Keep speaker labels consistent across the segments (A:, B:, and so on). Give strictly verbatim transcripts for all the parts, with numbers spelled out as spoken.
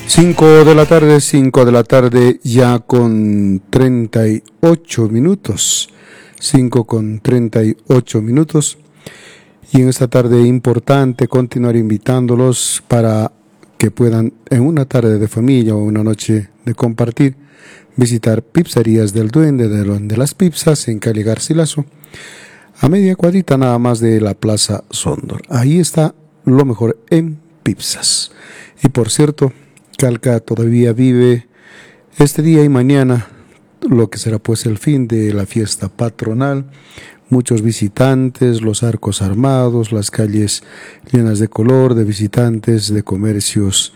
A: Cinco de la tarde, cinco de la tarde, ya con treinta y ocho minutos. Cinco con treinta y ocho minutos. Y en esta tarde importante continuar invitándolos para que puedan, en una tarde de familia o una noche de compartir, visitar Pizzerías del Duende de donde las pizzas en calle Garcilaso, a media cuadrita nada más de la Plaza Sondor. Ahí está lo mejor en pizzas. Y por cierto, Calca todavía vive este día y mañana lo que será pues el fin de la fiesta patronal. Muchos visitantes, los arcos armados, las calles llenas de color, de visitantes, de comercios,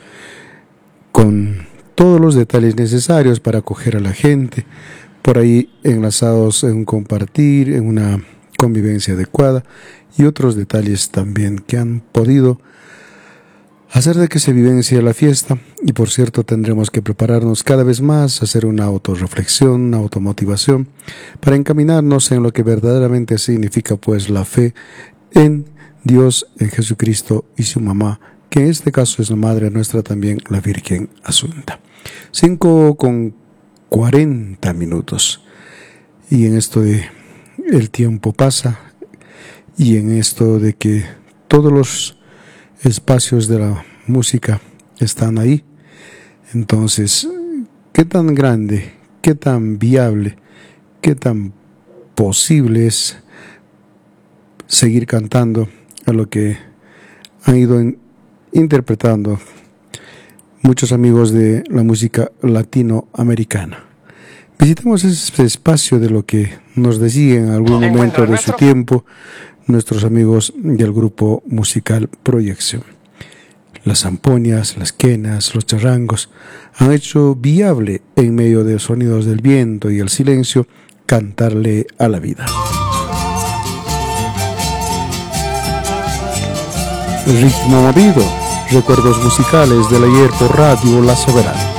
A: con todos los detalles necesarios para acoger a la gente, por ahí enlazados en un compartir, en una convivencia adecuada y otros detalles también que han podido hacer de que se vivencie la fiesta. Y por cierto, tendremos que prepararnos cada vez más, hacer una autorreflexión, una automotivación, para encaminarnos en lo que verdaderamente significa pues la fe en Dios, en Jesucristo y su mamá, que en este caso es la Madre nuestra también, la Virgen Asunta. Cinco con cuarenta minutos. Y en esto de el tiempo pasa, y en esto de que todos los espacios de la música están ahí, entonces, ¿qué tan grande, qué tan viable, qué tan posible es seguir cantando a lo que han ido en, interpretando muchos amigos de la música latinoamericana? Visitemos ese espacio de lo que nos decía en algún momento de su tiempo nuestros amigos del grupo musical Proyección. Las zampoñas, las quenas, los charrangos han hecho viable, en medio de sonidos del viento y el silencio, cantarle a la vida. Ritmo movido, recuerdos musicales del ayer por Radio La Soberana.